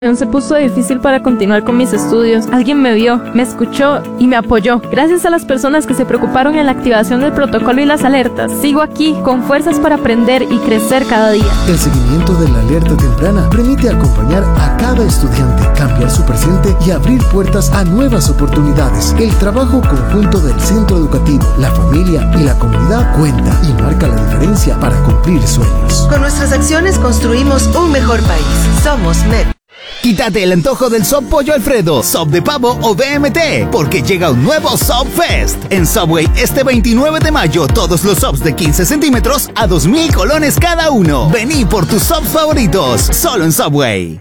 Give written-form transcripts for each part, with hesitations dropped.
Se puso difícil para continuar con mis estudios. Alguien me vio, me escuchó y me apoyó. Gracias a las personas que se preocuparon en la activación del protocolo y las alertas, sigo aquí con fuerzas para aprender y crecer cada día. El seguimiento de la alerta temprana permite acompañar a cada estudiante, cambiar su presente y abrir puertas a nuevas oportunidades. El trabajo conjunto del centro educativo, la familia y la comunidad cuenta y marca la diferencia para cumplir sueños. Con nuestras acciones construimos un mejor país. Somos MEP. Quítate el antojo del Sop Pollo Alfredo, Sop de pavo o BMT, porque llega un nuevo Sop Fest. En Subway, este 29 de mayo, todos los Sops de 15 centímetros a 2,000 colones cada uno. Vení por tus Sops favoritos, solo en Subway.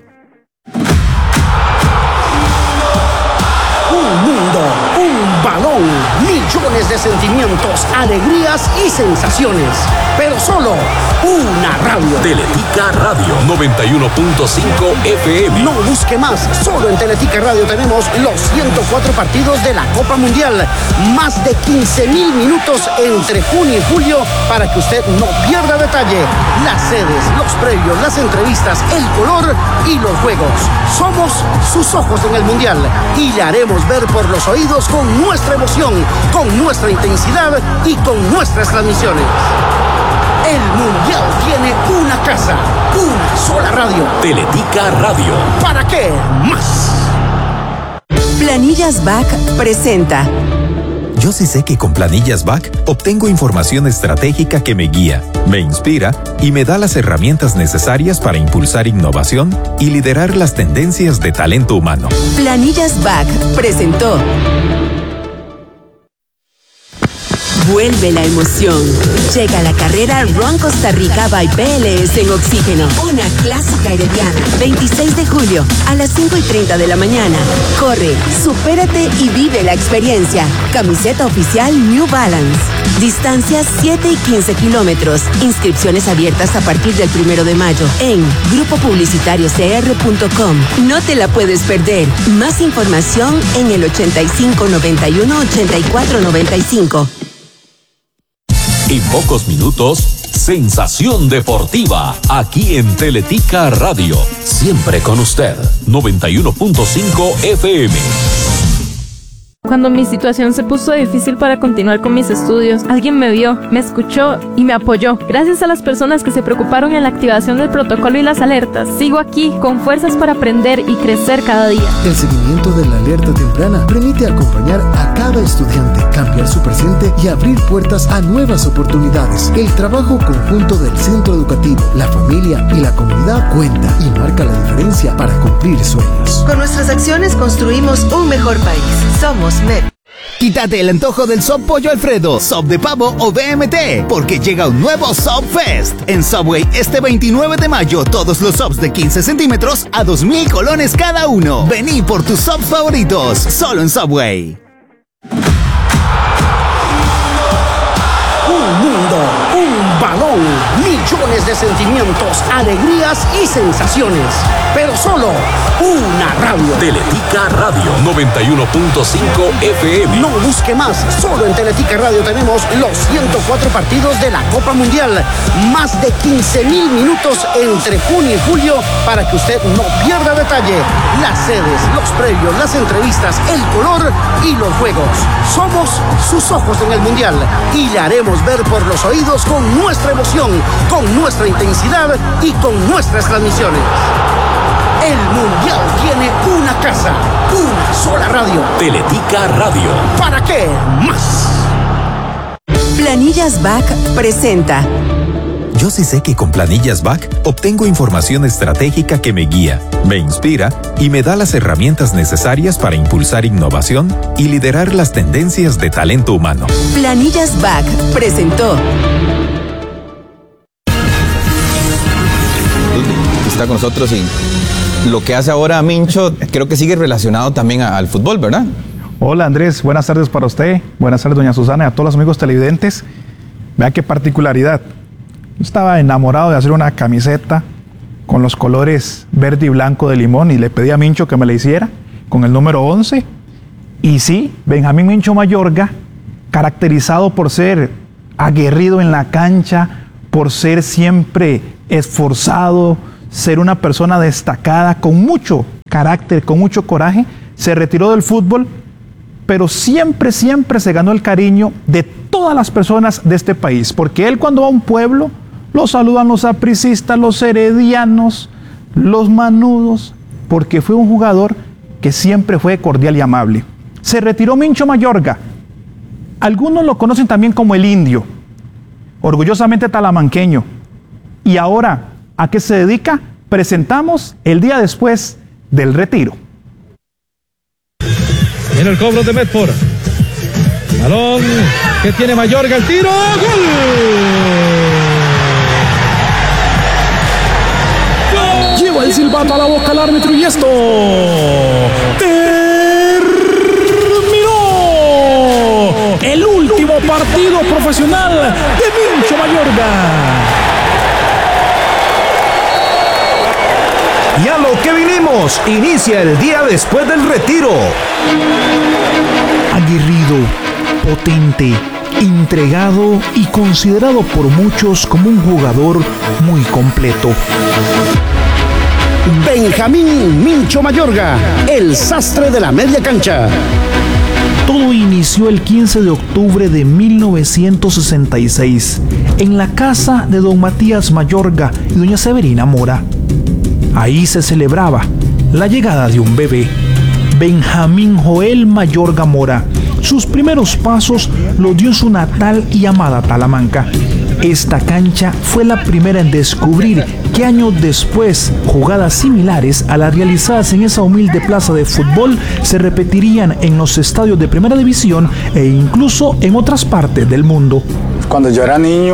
Un mundo, un balón, millones de sentimientos, alegrías y sensaciones, pero solo una radio. Teletica Radio 91.5 FM. No busque más, solo en Teletica Radio tenemos los 104 partidos de la Copa Mundial, más de 15,000 minutos entre junio y julio para que usted no pierda detalle. Las sedes, los previos, las entrevistas, el color y los juegos. Somos sus ojos en el Mundial y le haremos ver por los oídos con nuestra emoción, con nuestra intensidad y con nuestras transmisiones. El Mundial tiene una casa, una sola radio. Teletica Radio. ¿Para qué más? Planillas BAC presenta. Yo sí sé que con Planillas BAC obtengo información estratégica que me guía, me inspira y me da las herramientas necesarias para impulsar innovación y liderar las tendencias de talento humano. Planillas BAC presentó. Vuelve la emoción. Llega la carrera Run Costa Rica by PLS en Oxígeno. Una clásica herediana. 26 de julio a las 5:30 de la mañana. Corre, supérate y vive la experiencia. Camiseta oficial New Balance. Distancias 7 y 15 kilómetros. Inscripciones abiertas a partir del 1 de mayo en grupopublicitariocr.com. No te la puedes perder. Más información en el 85 91 84 95. En pocos minutos, Sensación Deportiva, aquí en Teletica Radio. Siempre con usted, 91.5 FM. Cuando mi situación se puso difícil para continuar con mis estudios, alguien me vio, me escuchó y me apoyó. Gracias a las personas que se preocuparon en la activación del protocolo y las alertas, sigo aquí con fuerzas para aprender y crecer cada día. El seguimiento de la alerta temprana permite acompañar a cada estudiante, cambiar su presente y abrir puertas a nuevas oportunidades. El trabajo conjunto del centro educativo, la familia y la comunidad cuenta y marca la diferencia para cumplir sueños. Con nuestras acciones construimos un mejor país. Somos MEP. Quítate el antojo del Sop Pollo Alfredo, Sop de pavo o BMT, porque llega un nuevo Sop Fest. En Subway, este 29 de mayo, todos los Sops de 15 centímetros a 2,000 colones cada uno. Vení por tus Sops favoritos, solo en Subway. Un mundo, un balón, millones de sentimientos, alegrías y sensaciones, pero solo una radio. Teletica Radio 91.5 FM. No busque más, solo en Teletica Radio tenemos los 104 partidos de la Copa Mundial, más de 15,000 minutos entre junio y julio para que usted no pierda detalle. Las sedes, los previos, las entrevistas, el color y los juegos. Somos sus ojos en el Mundial y le haremos ver por los oídos con nuestra emoción, con nuestra intensidad y con nuestras transmisiones. El Mundial tiene una casa, una sola radio. Teletica Radio. ¿Para qué más? Planillas BAC presenta. Yo sí sé que con Planillas BAC obtengo información estratégica que me guía, me inspira y me da las herramientas necesarias para impulsar innovación y liderar las tendencias de talento humano. Planillas BAC presentó. Está con nosotros y lo que hace ahora Mincho creo que sigue relacionado también al fútbol, ¿verdad? Hola Andrés, buenas tardes para usted, buenas tardes doña Susana y a todos los amigos televidentes. Vea qué particularidad. Yo estaba enamorado de hacer una camiseta con los colores verde y blanco de Limón y le pedí a Mincho que me la hiciera con el número 11. Y sí, Benjamín Mincho Mayorga, caracterizado por ser aguerrido en la cancha, por ser siempre esforzado, ser una persona destacada, con mucho carácter, con mucho coraje. Se retiró del fútbol, pero siempre se ganó el cariño de todas las personas de este país, porque él cuando va a un pueblo, lo saludan los sapricistas, los heredianos, los manudos, porque fue un jugador que siempre fue cordial y amable. Se retiró Mincho Mayorga. Algunos lo conocen también como el Indio, orgullosamente talamanqueño. Y ahora, ¿a qué se dedica? Presentamos el día después del retiro. En el cobro de Medford. Balón que tiene Mayorga, el tiro. ¡Gol! Lleva el silbato a la boca el árbitro y esto terminó el último partido profesional de Mincho Mayorga. Y a lo que vinimos, inicia el día después del retiro. Aguerrido, potente, entregado y considerado por muchos como un jugador muy completo. Benjamín Mincho Mayorga, el sastre de la media cancha. Todo inició el 15 de octubre de 1966 en la casa de don Matías Mayorga y doña Severina Mora. Ahí se celebraba la llegada de un bebé, Benjamín Joel Mayorga Mora. Sus primeros pasos los dio en su natal y amada Talamanca. Esta cancha fue la primera en descubrir que años después, jugadas similares a las realizadas en esa humilde plaza de fútbol se repetirían en los estadios de primera división e incluso en otras partes del mundo. Cuando yo era niño,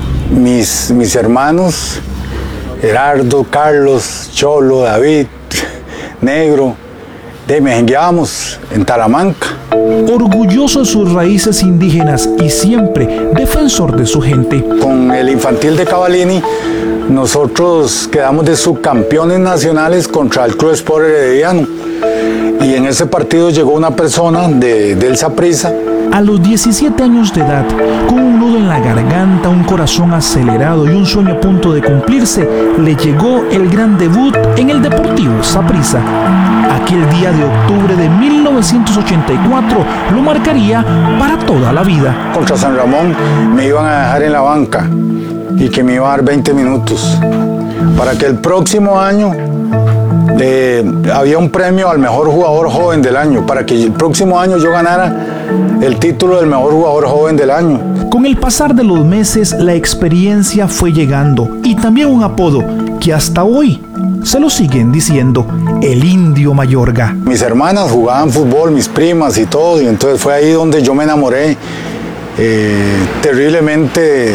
mis hermanos, Gerardo, Carlos, Cholo, David, Negro, me jengueábamos en Talamanca. Orgulloso de sus raíces indígenas y siempre defensor de su gente. Con el infantil de Cavallini, nosotros quedamos de subcampeones nacionales contra el Club Sport Herediano. Y en ese partido llegó una persona del Saprissa. A los 17 años de edad, con un nudo en la garganta, un corazón acelerado y un sueño a punto de cumplirse, le llegó el gran debut en el Deportivo Saprissa. Aquel día de octubre de 1984 lo marcaría para toda la vida. Contra San Ramón me iban a dejar en la banca y que me iba a dar 20 minutos para que el próximo año había un premio al mejor jugador joven del año, para que el próximo año yo ganara el título del mejor jugador joven del año. Con el pasar de los meses, la experiencia fue llegando y también un apodo que hasta hoy se lo siguen diciendo, el Indio Mayorga. Mis hermanas jugaban fútbol, mis primas y todo, y entonces fue ahí donde yo me enamoré terriblemente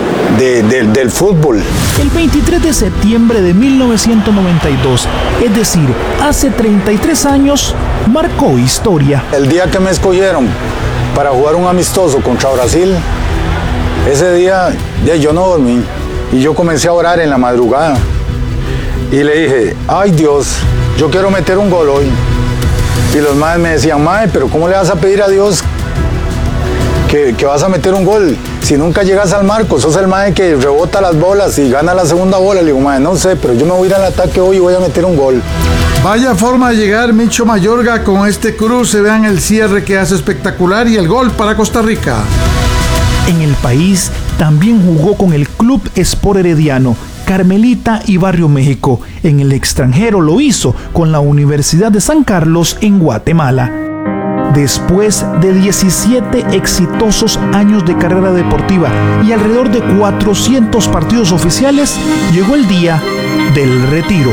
del fútbol. El 23 de septiembre de 1992, es decir, hace 33 años, marcó historia. El día que me escogieron para jugar un amistoso contra Brasil, ese día yo no dormí y yo comencé a orar en la madrugada y le dije, ay Dios, yo quiero meter un gol hoy. Y los maes me decían, mae, pero ¿cómo le vas a pedir a Dios que vas a meter un gol si nunca llegas al marco? Sos el mae que rebota las bolas y gana la segunda bola. Le digo, mae, no sé, pero yo me voy a ir al ataque hoy y voy a meter un gol. Vaya forma de llegar Mincho Mayorga con este cruce. Vean el cierre que hace espectacular y el gol para Costa Rica. En el país también jugó con el Club Sport Herediano, Carmelita y Barrio México. En el extranjero lo hizo con la Universidad de San Carlos en Guatemala. Después de 17 exitosos años de carrera deportiva y alrededor de 400 partidos oficiales, llegó el día del retiro.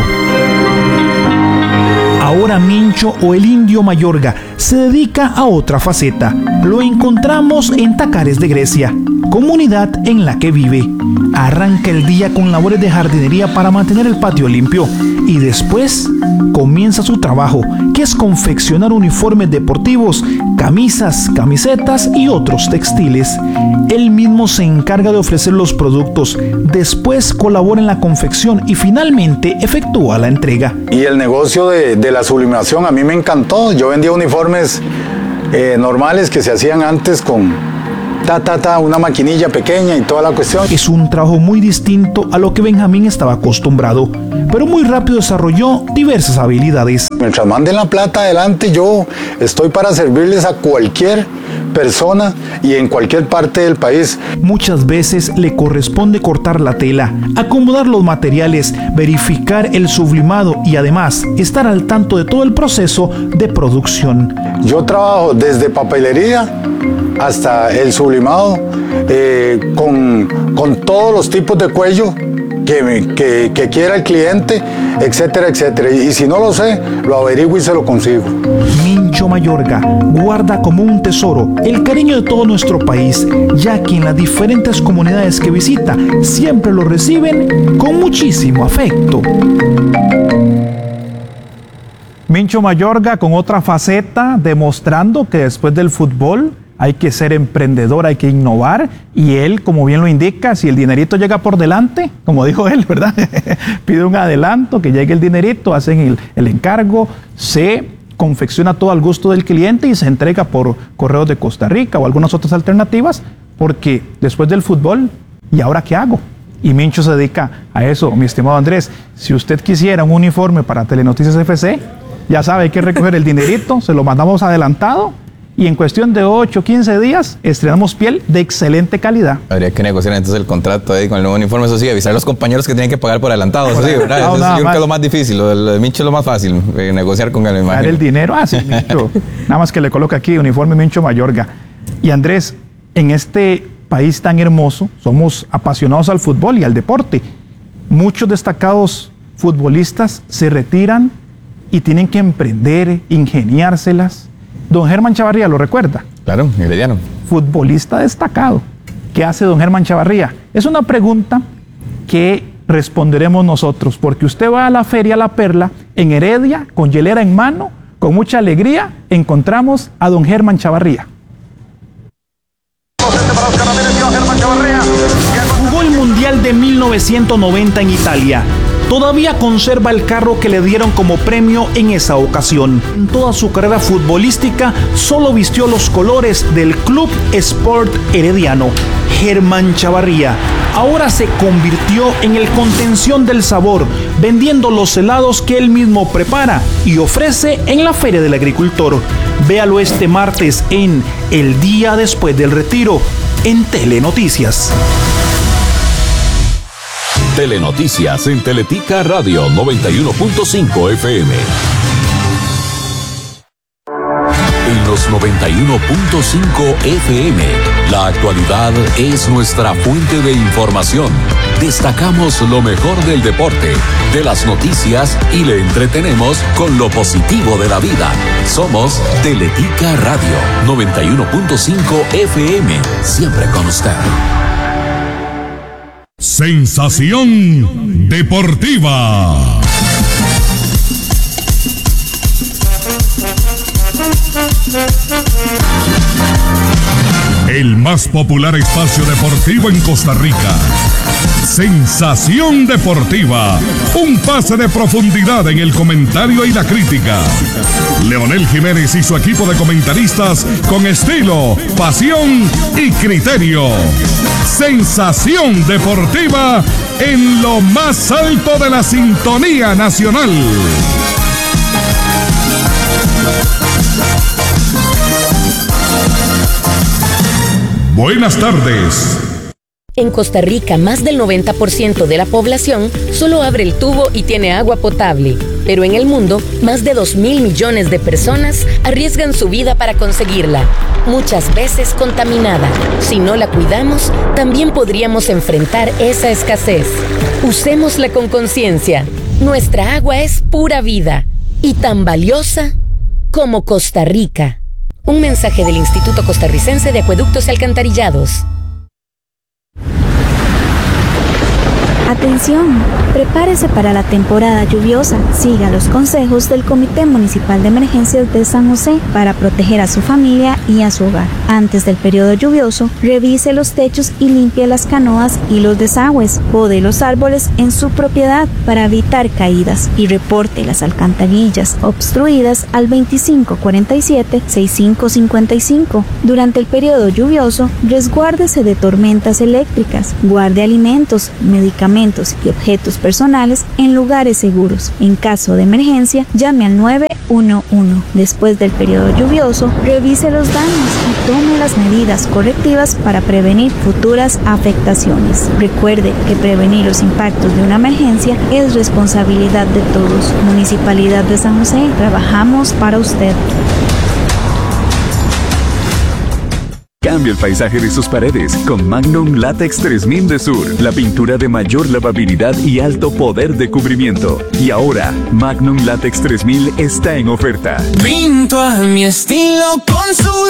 Ahora Mincho o el Indio Mayorga se dedica a otra faceta. Lo encontramos en Tacares de Grecia, comunidad en la que vive. Arranca el día con labores de jardinería para mantener el patio limpio y después comienza su trabajo, que es confeccionar uniformes deportivos, camisas, camisetas y otros textiles. Él mismo se encarga de ofrecer los productos, después colabora en la confección y finalmente efectúa la entrega. Y el negocio de la sublimación a mí me encantó. Yo vendía uniformes normales que se hacían antes con una maquinilla pequeña y toda la cuestión. Es un trabajo muy distinto a lo que Benjamín estaba acostumbrado, pero muy rápido desarrolló diversas habilidades. Mientras manden la plata adelante, yo estoy para servirles a cualquier persona y en cualquier parte del país. Muchas veces le corresponde cortar la tela, acomodar los materiales, verificar el sublimado y además estar al tanto de todo el proceso de producción. Yo trabajo desde papelería hasta el sublimado, con todos los tipos de cuello que quiera el cliente, etcétera, etcétera. Y si no lo sé, lo averiguo y se lo consigo. Mincho Mayorga guarda como un tesoro el cariño de todo nuestro país, ya que en las diferentes comunidades que visita siempre lo reciben con muchísimo afecto. Mincho Mayorga con otra faceta, demostrando que después del fútbol hay que ser emprendedor, hay que innovar, y él, como bien lo indica, si el dinerito llega por delante, como dijo él, ¿verdad? Pide un adelanto, que llegue el dinerito, hacen el encargo, se confecciona todo al gusto del cliente y se entrega por correos de Costa Rica o algunas otras alternativas, porque después del fútbol, ¿y ahora qué hago? Y Mincho se dedica a eso, mi estimado Andrés. Si usted quisiera un uniforme para Telenoticias FC, ya sabe, hay que recoger el dinerito, se lo mandamos adelantado, y en cuestión de 8 o 15 días estrenamos piel de excelente calidad. Habría que negociar entonces el contrato ahí con el nuevo uniforme, eso sí, avisar a los compañeros que tienen que pagar por adelantado, eso sí, ¿verdad? Eso yo creo que es lo más difícil, lo de Mincho es lo más fácil, negociar con él, imagino. El dinero, sí, Mincho. Nada más que le coloca aquí, uniforme Mincho Mayorga. Y Andrés, en este país tan hermoso, somos apasionados al fútbol y al deporte. Muchos destacados futbolistas se retiran y tienen que emprender, ingeniárselas. Don Germán Chavarría, ¿lo recuerda? Claro, herediano. Futbolista destacado. ¿Qué hace don Germán Chavarría? Es una pregunta que responderemos nosotros, porque usted va a la Feria La Perla, en Heredia, con hielera en mano, con mucha alegría, encontramos a don Germán Chavarría. Jugó el Mundial de 1990 en Italia. Todavía conserva el carro que le dieron como premio en esa ocasión. En toda su carrera futbolística solo vistió los colores del Club Sport Herediano. Germán Chavarría ahora se convirtió en el contención del sabor, vendiendo los helados que él mismo prepara y ofrece en la Feria del Agricultor. Véalo este martes en El Día Después del Retiro, en Telenoticias. Telenoticias en Teletica Radio 91.5 FM. En los 91.5 FM, la actualidad es nuestra fuente de información. Destacamos lo mejor del deporte, de las noticias y le entretenemos con lo positivo de la vida. Somos Teletica Radio 91.5 FM, siempre con usted. Sensación deportiva. El más popular espacio deportivo en Costa Rica. Sensación deportiva. Un pase de profundidad en el comentario y la crítica. Leonel Jiménez y su equipo de comentaristas con estilo, pasión y criterio. Sensación deportiva en lo más alto de la sintonía nacional. Buenas tardes. En Costa Rica, más del 90% de la población solo abre el tubo y tiene agua potable. Pero en el mundo, más de 2.000 millones de personas arriesgan su vida para conseguirla, muchas veces contaminada. Si no la cuidamos, también podríamos enfrentar esa escasez. Usémosla con conciencia. Nuestra agua es pura vida y tan valiosa como Costa Rica. Un mensaje del Instituto Costarricense de Acueductos y Alcantarillados. Atención, prepárese para la temporada lluviosa. Siga los consejos del Comité Municipal de Emergencias de San José para proteger a su familia y a su hogar. Antes del periodo lluvioso, revise los techos y limpie las canoas y los desagües. Pode los árboles en su propiedad para evitar caídas y reporte las alcantarillas obstruidas al 2547-6555. Durante el periodo lluvioso, resguárdese de tormentas eléctricas. Guarde alimentos, medicamentos y objetos personales en lugares seguros. En caso de emergencia, llame al 911. Después del periodo lluvioso, revise los daños y tome las medidas correctivas para prevenir futuras afectaciones. Recuerde que prevenir los impactos de una emergencia es responsabilidad de todos. Municipalidad de San José, trabajamos para usted. Cambia el paisaje de sus paredes con Magnum Latex 3000 de Sur, la pintura de mayor lavabilidad y alto poder de cubrimiento. Y ahora, Magnum Latex 3000 está en oferta. Pinto a mi estilo con Sur.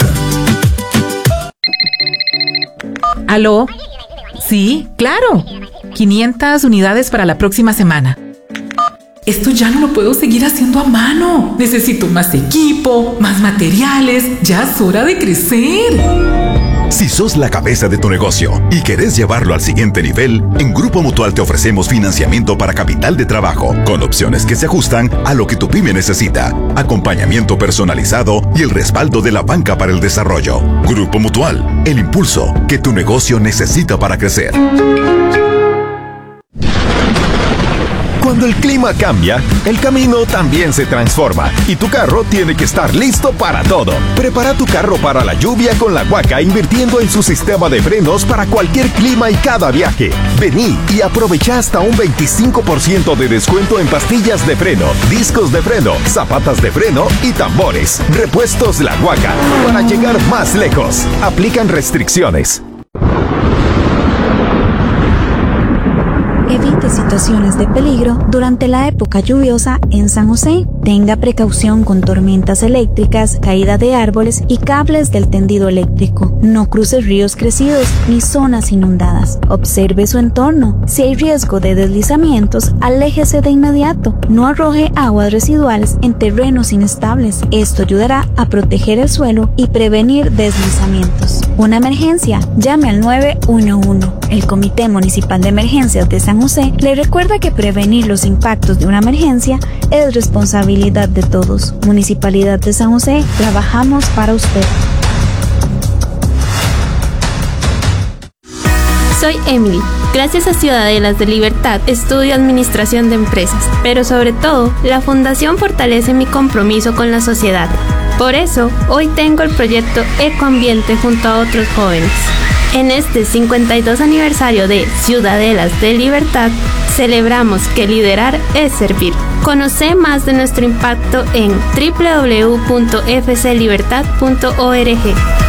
¿Aló? Sí, claro. 500 unidades para la próxima semana. Esto ya no lo puedo seguir haciendo a mano. Necesito más equipo, más materiales. Ya es hora de crecer. Si sos la cabeza de tu negocio y querés llevarlo al siguiente nivel, en Grupo Mutual te ofrecemos financiamiento para capital de trabajo, con opciones que se ajustan a lo que tu pyme necesita, acompañamiento personalizado y el respaldo de la banca para el desarrollo. Grupo Mutual, el impulso que tu negocio necesita para crecer. Cuando el clima cambia, el camino también se transforma y tu carro tiene que estar listo para todo. Prepara tu carro para la lluvia con la Huaca invirtiendo en su sistema de frenos para cualquier clima y cada viaje. Vení y aprovecha hasta un 25% de descuento en pastillas de freno, discos de freno, zapatas de freno y tambores. Repuestos La Huaca para llegar más lejos. Aplican restricciones. Evite situaciones de peligro durante la época lluviosa en San José. Tenga precaución con tormentas eléctricas, caída de árboles y cables del tendido eléctrico. No cruce ríos crecidos ni zonas inundadas. Observe su entorno. Si hay riesgo de deslizamientos, aléjese de inmediato. No arroje aguas residuales en terrenos inestables. Esto ayudará a proteger el suelo y prevenir deslizamientos. Una emergencia, llame al 911. El Comité Municipal de Emergencias de San José le recuerda que prevenir los impactos de una emergencia es responsabilidad de todos. Municipalidad de San José, trabajamos para usted. Soy Emily. Gracias a Ciudadelas de Libertad, estudio Administración de Empresas, pero sobre todo, la Fundación fortalece mi compromiso con la sociedad. Por eso, hoy tengo el proyecto Ecoambiente junto a otros jóvenes. En este 52 aniversario de Ciudadelas de Libertad, celebramos que liderar es servir. Conoce más de nuestro impacto en www.fclibertad.org.